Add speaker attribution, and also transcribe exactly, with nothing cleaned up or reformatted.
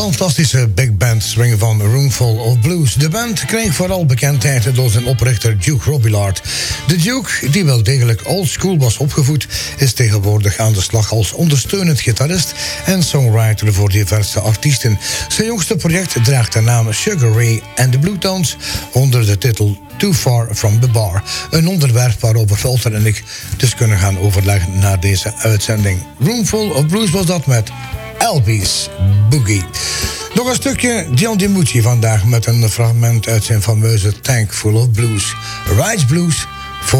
Speaker 1: fantastische big band swing van Roomful of Blues. De band kreeg vooral bekendheid door zijn oprichter Duke Robillard. De Duke, die wel degelijk oldschool was opgevoed, is tegenwoordig aan de slag als ondersteunend gitarist en songwriter voor diverse artiesten. Zijn jongste project draagt de naam Sugar Ray and the Bluetones onder de titel Too Far From The Bar. Een onderwerp waarover Walter en ik dus kunnen gaan overleggen na deze uitzending. Roomful of Blues was dat met Elvis Boogie. Nog een stukje John DiMucci vandaag met een fragment uit zijn fameuze Tank Full of Blues. Rides Blues